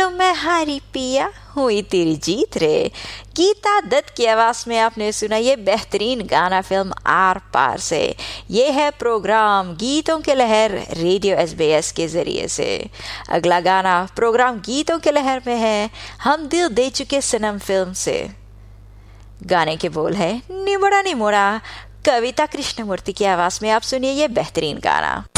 लो मैं हारी पिया हुई तेरी जीत रे। गीता दत्त की आवाज में आपने सुना ये बेहतरीन गाना फिल्म आर पार से। ये है प्रोग्राम गीतों के लहर रेडियो SBS के जरिए से। अगला गाना प्रोग्राम गीतों के लहर में है हम दिल दे चुके सनम फिल्म से। गाने के बोल है निमोड़ा निमोड़ा। कविता कृष्णमूर्ति की आवाज में आप सुनिए ये बेहतरीन गाना।